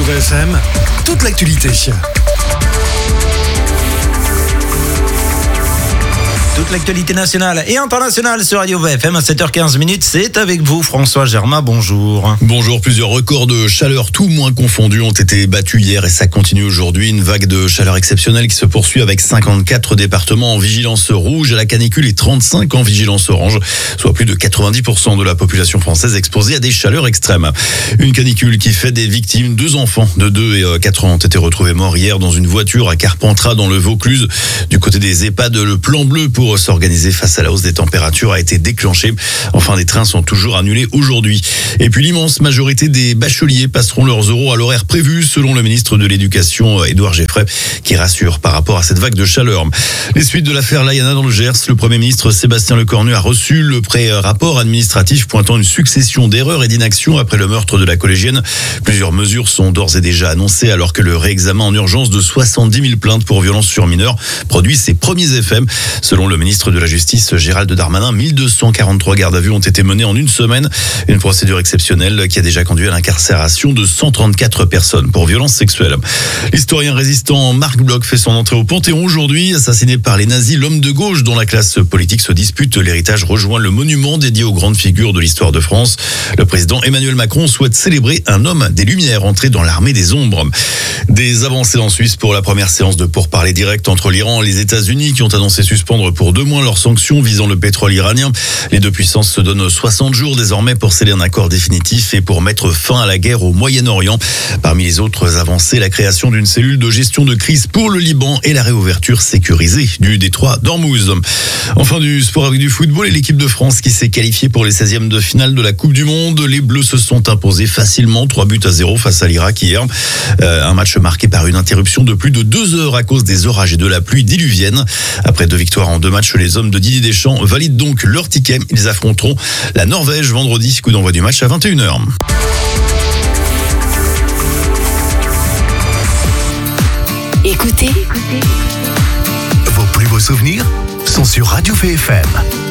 VFM, toute l'actualité. Toute l'actualité nationale et internationale sur Radio VFM à 7h15. C'est avec vous, François Germain. Bonjour. Bonjour. Plusieurs records de chaleur, tout moins confondus, ont été battus hier et ça continue aujourd'hui. Une vague de chaleur exceptionnelle qui se poursuit avec 54 départements en vigilance rouge à la canicule et 35 en vigilance orange, soit plus de 90% de la population française exposée à des chaleurs extrêmes. Une canicule qui fait des victimes. 2 enfants de 2 et 4 ans ont été retrouvés morts hier dans une voiture à Carpentras dans le Vaucluse. Du côté des EHPAD, le plan bleu pour s'organiser face à la hausse des températures a été déclenché. Enfin, des trains sont toujours annulés aujourd'hui. Et puis l'immense majorité des bacheliers passeront leurs oraux à l'horaire prévu, selon le ministre de l'Éducation, Édouard Geffray, qui rassure par rapport à cette vague de chaleur. Les suites de l'affaire Layana dans le Gers, le Premier ministre Sébastien Lecornu a reçu le pré-rapport administratif pointant une succession d'erreurs et d'inactions après le meurtre de la collégienne. Plusieurs mesures sont d'ores et déjà annoncées alors que le réexamen en urgence de 70 000 plaintes pour violences sur mineurs produit ses premiers effets. Selon le ministre de la Justice, Gérald Darmanin, 1243 gardes à vue ont été menées en une semaine. Une procédure exceptionnelle qui a déjà conduit à l'incarcération de 134 personnes pour violences sexuelles. L'historien résistant Marc Bloch fait son entrée au Panthéon aujourd'hui. Assassiné par les nazis, l'homme de gauche dont la classe politique se dispute l'héritage rejoint le monument dédié aux grandes figures de l'histoire de France. Le président Emmanuel Macron souhaite célébrer un homme des Lumières entré dans l'armée des ombres. Des avancées en Suisse pour la première séance de pourparlers directs entre l'Iran et les États-Unis qui ont annoncé suspendre pour 2 mois leurs sanctions visant le pétrole iranien. Les deux puissances se donnent 60 jours désormais pour sceller un accord définitif et pour mettre fin à la guerre au Moyen-Orient. Parmi les autres avancées, la création d'une cellule de gestion de crise pour le Liban et la réouverture sécurisée du détroit d'Ormuz. Enfin, du sport avec du football et l'équipe de France qui s'est qualifiée pour les 16e de finale de la Coupe du Monde. Les Bleus se sont imposés facilement 3-0 face à l'Irak hier. Un match marqué par une interruption de plus de 2 heures à cause des orages et de la pluie diluvienne. Après 2 victoires en 2 matchs, les hommes de Didier Deschamps valident donc leur ticket. Ils affronteront la Norvège vendredi. Coup d'envoi du match à 21h. Écoutez, vos plus beaux souvenirs sont sur Radio VFM.